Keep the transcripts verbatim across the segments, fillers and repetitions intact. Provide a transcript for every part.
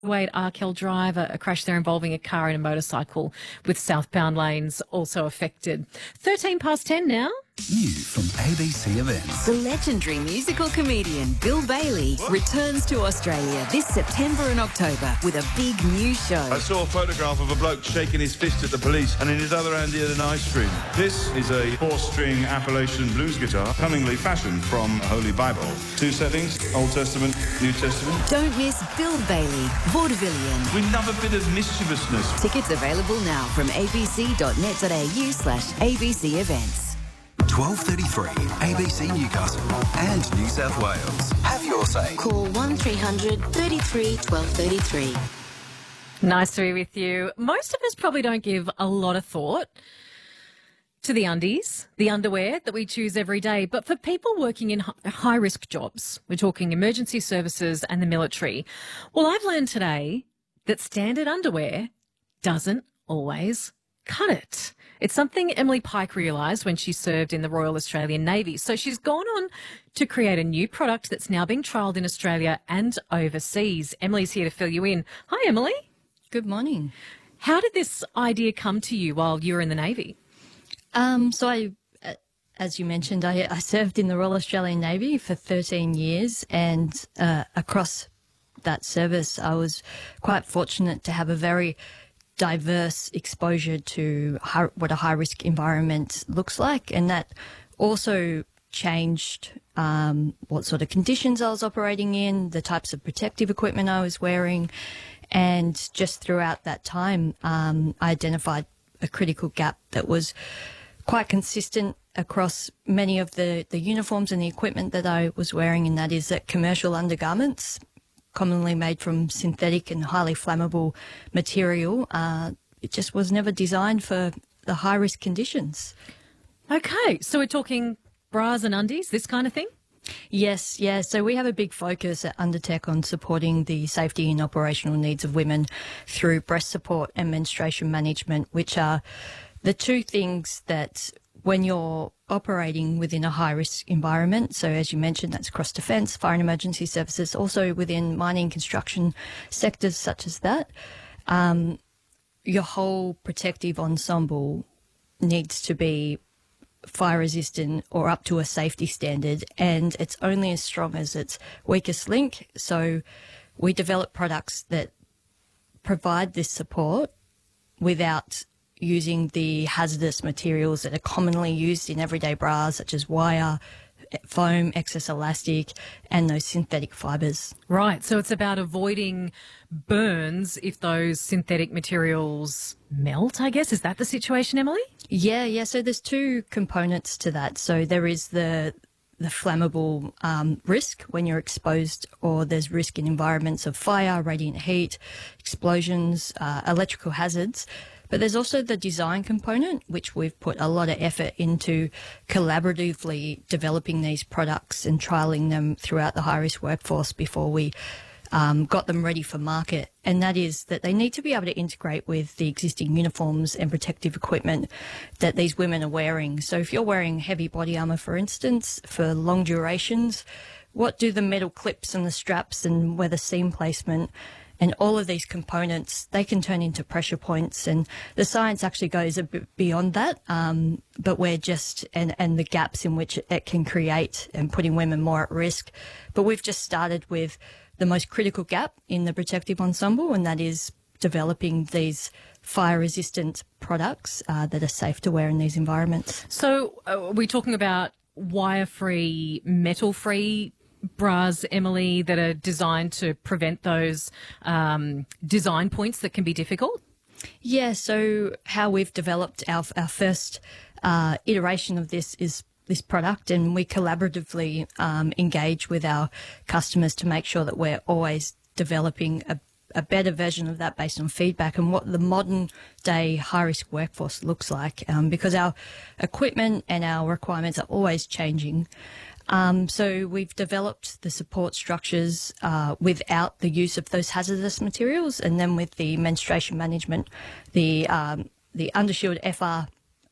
Way at Arkell Drive, a, a crash there involving a car and a motorcycle with southbound lanes also affected. thirteen past ten now. New from A B C Events. The legendary musical comedian Bill Bailey returns to Australia this September and October with a big new show. I saw a photograph of a bloke shaking his fist at the police, and in his other hand he had an ice cream. This is a four-string Appalachian blues guitar, cunningly fashioned from Holy Bible. Two settings, Old Testament, New Testament. Don't miss Bill Bailey, Vaudevillian. We love a bit of mischievousness. Tickets available now from abc.net.au slash ABC events. twelve thirty-three A B C Newcastle and New South Wales. Have your say. Call one three hundred thirty-three twelve thirty-three. Nice to be with you. Most of us probably don't give a lot of thought to the undies, the underwear that we choose every day. But for people working in high-risk jobs, we're talking emergency services and the military, well, I've learned today that standard underwear doesn't always cut it. It's something Emily Pike realised when she served in the Royal Australian Navy. So she's gone on to create a new product that's now being trialled in Australia and overseas. Emily's here to fill you in. Hi, Emily. Good morning. How did this idea come to you while you were in the Navy? Um, so I, uh, as you mentioned, I, I served in the Royal Australian Navy for thirteen years, and uh, across that service, I was quite fortunate to have a very diverse exposure to high, what a high-risk environment looks like, and that also changed um, what sort of conditions I was operating in, the types of protective equipment I was wearing, and just throughout that time, um, I identified a critical gap that was quite consistent across many of the, the uniforms and the equipment that I was wearing, and that is that commercial undergarments, commonly made from synthetic and highly flammable material, uh, it just was never designed for the high-risk conditions. Okay, so we're talking bras and undies, this kind of thing? Yes, yeah. So we have a big focus at Undertech on supporting the safety and operational needs of women through breast support and menstruation management, which are the two things that when you're operating within a high-risk environment, so as you mentioned, that's across defence, fire and emergency services, also within mining construction sectors such as that, um, your whole protective ensemble needs to be fire resistant or up to a safety standard, and it's only as strong as its weakest link. So we develop products that provide this support without using the hazardous materials that are commonly used in everyday bras, such as wire, foam, excess elastic, and those synthetic fibres. Right, so it's about avoiding burns if those synthetic materials melt, I guess. Is that the situation, Emily? Yeah, yeah. So there's two components to that. So there is the the flammable um, risk when you're exposed, or there's risk in environments of fire, radiant heat, explosions, uh, electrical hazards. But there's also the design component, which we've put a lot of effort into collaboratively developing these products and trialling them throughout the high-risk workforce before we um, got them ready for market. And that is that they need to be able to integrate with the existing uniforms and protective equipment that these women are wearing. So if you're wearing heavy body armour, for instance, for long durations, what do the metal clips and the straps and where the seam placement and all of these components, they can turn into pressure points, and the science actually goes a bit beyond that. Um, but we're just, and, and the gaps in which it can create and putting women more at risk. But we've just started with the most critical gap in the protective ensemble, and that is developing these fire-resistant products uh, that are safe to wear in these environments. So uh, are we talking about wire-free, metal-free bras, Emily, that are designed to prevent those um, design points that can be difficult? Yeah, so how we've developed our, our first uh, iteration of this is this product, and we collaboratively um, engage with our customers to make sure that we're always developing a, a better version of that based on feedback and what the modern day high-risk workforce looks like, um, because our equipment and our requirements are always changing. Um, so we've developed the support structures uh, without the use of those hazardous materials, and then with the menstruation management, the um, the Undershield F R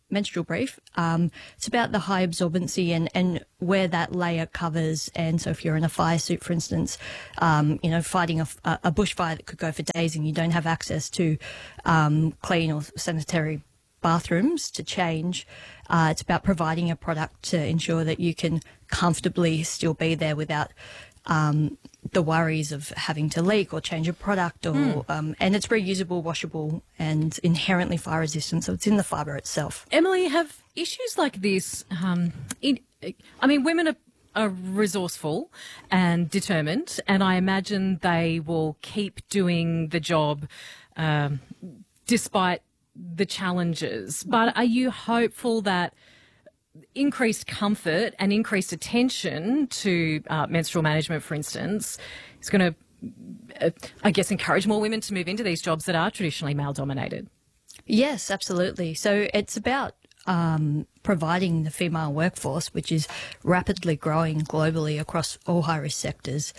menstrual brief. Um, it's about the high absorbency and, and where that layer covers. And so if you're in a fire suit, for instance, um, you know, fighting a, a bushfire that could go for days and you don't have access to um, clean or sanitary bathrooms to change, uh, it's about providing a product to ensure that you can comfortably still be there without um, the worries of having to leak or change a product, or mm. um, and it's reusable, washable, and inherently fire resistant. So it's in the fibre itself. Emily, have issues like this? Um, in, I mean, women are, are resourceful and determined, and I imagine they will keep doing the job um, despite the challenges. But are you hopeful that increased comfort and increased attention to uh, menstrual management, for instance, is going to, uh, I guess, encourage more women to move into these jobs that are traditionally male-dominated? Yes, absolutely. So it's about um, providing the female workforce, which is rapidly growing globally across all high-risk sectors,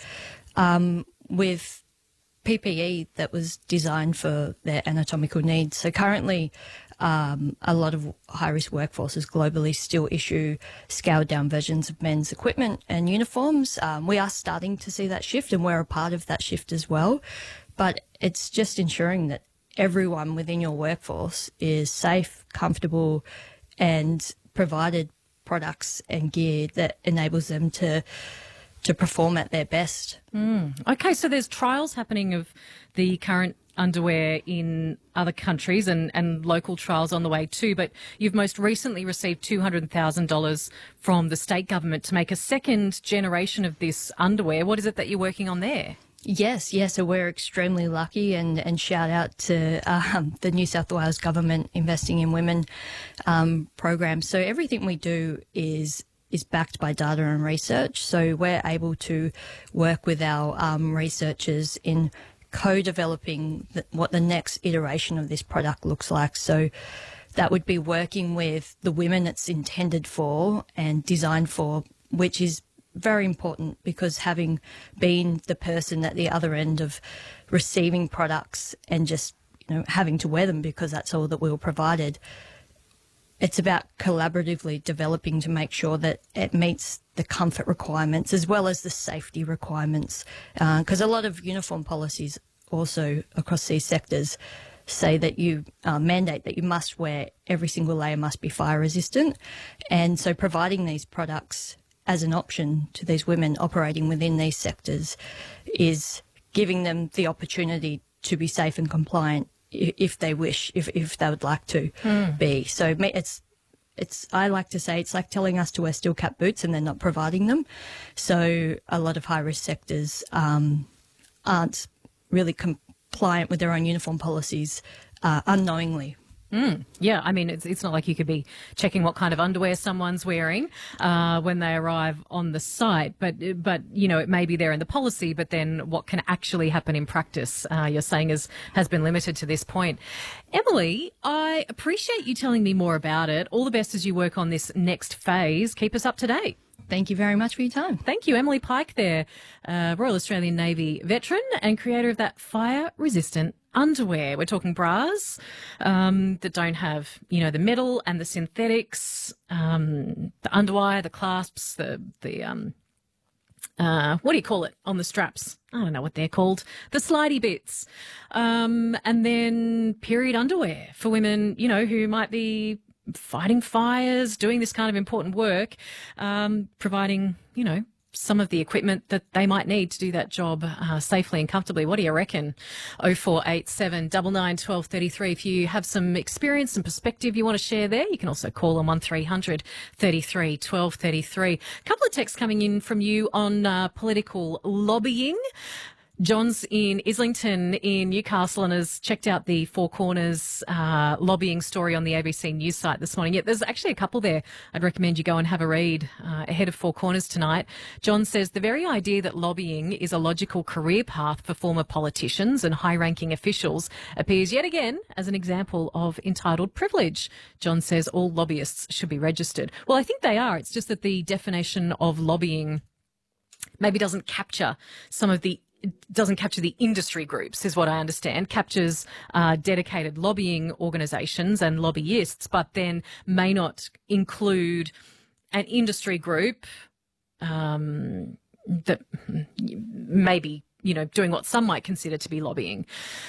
um, with P P E that was designed for their anatomical needs. So currently, um, a lot of high-risk workforces globally still issue scaled-down versions of men's equipment and uniforms. Um, we are starting to see that shift, and we're a part of that shift as well. But it's just ensuring that everyone within your workforce is safe, comfortable, and provided products and gear that enables them to to perform at their best. Mm. Okay, so there's trials happening of the current underwear in other countries and, and local trials on the way too, but you've most recently received two hundred thousand dollars from the state government to make a second generation of this underwear. What is it that you're working on there? Yes, yes. So we're extremely lucky, and, and shout out to um, the New South Wales government Investing in Women um, program. So everything we do is is backed by data and research. So we're able to work with our um, researchers in co-developing the, what the next iteration of this product looks like. So that would be working with the women it's intended for and designed for, which is very important, because having been the person at the other end of receiving products and just, you know, having to wear them because that's all that we were provided, it's about collaboratively developing to make sure that it meets the comfort requirements as well as the safety requirements, because uh, a lot of uniform policies also across these sectors say that you uh, mandate that you must wear every single layer must be fire resistant, and so providing these products as an option to these women operating within these sectors is giving them the opportunity to be safe and compliant if they wish, if if they would like to mm. be. So it's it's I like to say it's like telling us to wear steel cap boots and they're not providing them. So a lot of high risk sectors um, aren't really compliant with their own uniform policies uh, unknowingly. Mm, yeah, I mean, it's it's not like you could be checking what kind of underwear someone's wearing uh, when they arrive on the site, but, but you know, it may be there in the policy, but then what can actually happen in practice, uh, you're saying, is, has been limited to this point. Emily, I appreciate you telling me more about it. All the best as you work on this next phase. Keep us up to date. Thank you very much for your time. Thank you. Emily Pike there, uh, Royal Australian Navy veteran and creator of that fire-resistant underwear. We're talking bras um, that don't have, you know, the metal and the synthetics, um, the underwire, the clasps, the, the um, uh, what do you call it on the straps? I don't know what they're called. The slidey bits. Um, and then period underwear for women, you know, who might be fighting fires, doing this kind of important work, um, providing, you know, some of the equipment that they might need to do that job uh, safely and comfortably. What do you reckon? oh four eight seven, nine nine, one two three three. If you have some experience and perspective you want to share there, you can also call on one three hundred, thirty-three, twelve thirty-three. A couple of texts coming in from you on uh, political lobbying. John's in Islington in Newcastle and has checked out the Four Corners uh, lobbying story on the A B C News site this morning. Yeah, there's actually a couple there. I'd recommend you go and have a read uh, ahead of Four Corners tonight. John says the very idea that lobbying is a logical career path for former politicians and high-ranking officials appears yet again as an example of entitled privilege. John says all lobbyists should be registered. Well, I think they are. It's just that the definition of lobbying maybe doesn't capture some of the it doesn't capture the industry groups, is what I understand, captures uh, dedicated lobbying organisations and lobbyists, but then may not include an industry group um, that maybe, you know, doing what some might consider to be lobbying.